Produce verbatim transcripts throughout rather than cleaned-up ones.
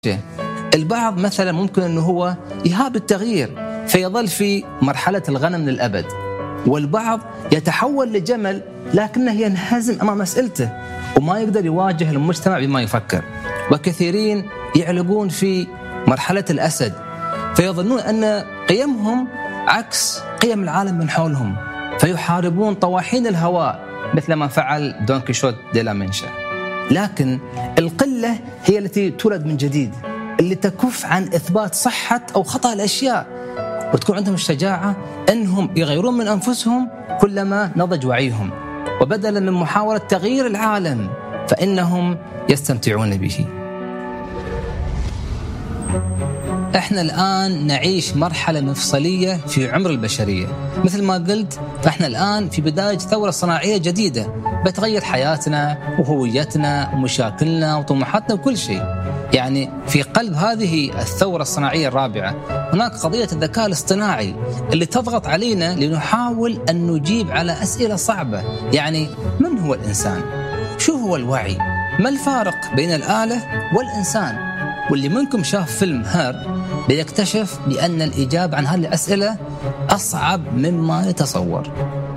البعض مثلا ممكن أنه هو يهاب التغيير فيظل في مرحلة الغنم للأبد، والبعض يتحول لجمل لكنه ينهزم أمام أسئلته وما يقدر يواجه المجتمع بما يفكر. وكثيرين يعلقون في مرحلة الأسد فيظنون أن قيمهم عكس قيم العالم من حولهم، فيحاربون طواحين الهواء مثل ما فعل دون كيشوت دي لا منشا. لكن القلة هي التي تولد من جديد، اللي تكف عن إثبات صحة أو خطأ الأشياء، وتكون عندهم الشجاعة أنهم يغيرون من أنفسهم كلما نضج وعيهم، وبدلا من محاولة تغيير العالم فإنهم يستمتعون به. احنا الآن نعيش مرحلة مفصلية في عمر البشرية، مثل ما قلت فاحنا الآن في بداية ثورة صناعية جديدة بتغير حياتنا وهويتنا ومشاكلنا وطموحاتنا وكل شيء. يعني في قلب هذه الثورة الصناعية الرابعة هناك قضية الذكاء الاصطناعي اللي تضغط علينا لنحاول أن نجيب على أسئلة صعبة. يعني من هو الإنسان؟ شو هو الوعي؟ ما الفارق بين الآلة والإنسان؟ واللي منكم شاف فيلم هير بيكتشف بأن الإجابة عن هذه الأسئلة أصعب مما يتصور.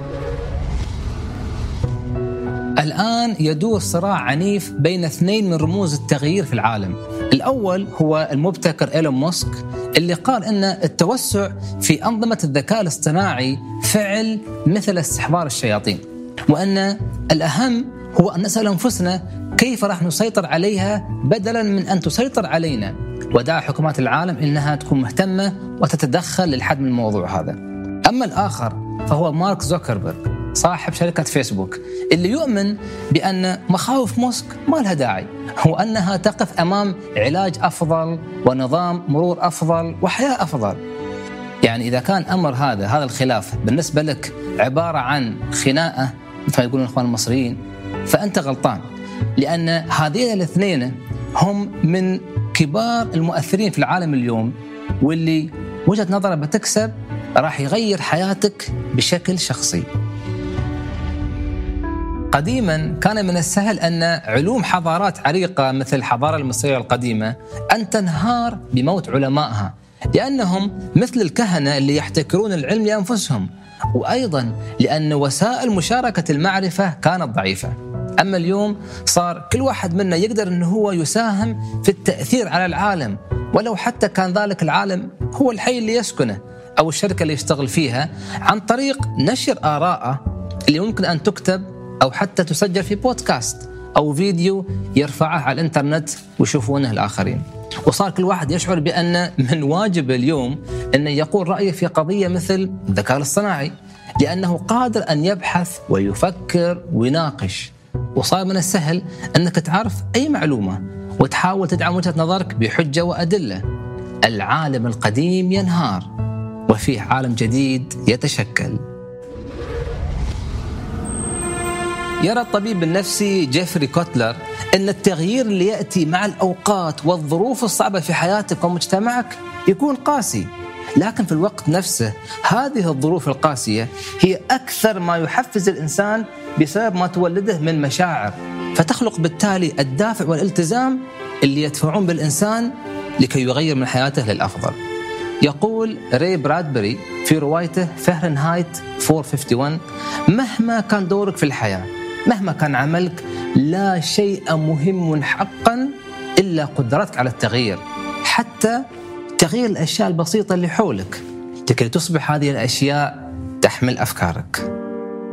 الآن يدور صراع عنيف بين اثنين من رموز التغيير في العالم. الأول هو المبتكر إيلون ماسك اللي قال أن التوسع في أنظمة الذكاء الاصطناعي فعل مثل استحضار الشياطين، وأن الأهم هو أن نسأل أنفسنا كيف راح نسيطر عليها بدلا من أن تسيطر علينا، ودعا حكومات العالم إنها تكون مهتمة وتتدخل للحد من الموضوع هذا. أما الآخر فهو مارك زوكربيرغ صاحب شركة فيسبوك اللي يؤمن بأن مخاوف ماسك ما لها داعي، وأنها تقف أمام علاج أفضل ونظام مرور أفضل وحياة أفضل. يعني إذا كان أمر هذا هذا الخلاف بالنسبة لك عبارة عن خناقة مثل ما يقولون الإخوان المصريين فأنت غلطان، لأن هذين الاثنين هم من كبار المؤثرين في العالم اليوم، واللي وجهة نظره بتكسب راح يغير حياتك بشكل شخصي. قديما كان من السهل أن علوم حضارات عريقة مثل الحضارة المصرية القديمة أن تنهار بموت علمائها، لأنهم مثل الكهنة اللي يحتكرون العلم لأنفسهم، وأيضا لأن وسائل مشاركة المعرفة كانت ضعيفة. أما اليوم صار كل واحد منا يقدر أنه هو يساهم في التأثير على العالم، ولو حتى كان ذلك العالم هو الحي اللي يسكنه أو الشركة اللي يشتغل فيها، عن طريق نشر آراءه اللي ممكن أن تكتب أو حتى تسجل في بودكاست أو فيديو يرفعه على الإنترنت ويشوفونه الآخرين. وصار كل واحد يشعر بأن من واجب اليوم أن يقول رأيه في قضية مثل الذكاء الاصطناعي، لأنه قادر أن يبحث ويفكر ويناقش. وصار من السهل أنك تعرف أي معلومة وتحاول تدعم وجهة نظرك بحجة وأدلة. العالم القديم ينهار وفيه عالم جديد يتشكل. يرى الطبيب النفسي جيفري كوتلر أن التغيير اللي يأتي مع الأوقات والظروف الصعبة في حياتك ومجتمعك يكون قاسي، لكن في الوقت نفسه هذه الظروف القاسية هي أكثر ما يحفز الإنسان بسبب ما تولده من مشاعر، فتخلق بالتالي الدافع والالتزام اللي يدفعون بالإنسان لكي يغير من حياته للأفضل. يقول ري برادبري في روايته فهرنهايت أربعمائة وواحد وخمسين: مهما كان دورك في الحياة، مهما كان عملك، لا شيء مهم حقا إلا قدرتك على التغيير، حتى تغيير الأشياء البسيطة اللي حولك، لكي تصبح هذه الأشياء تحمل أفكارك.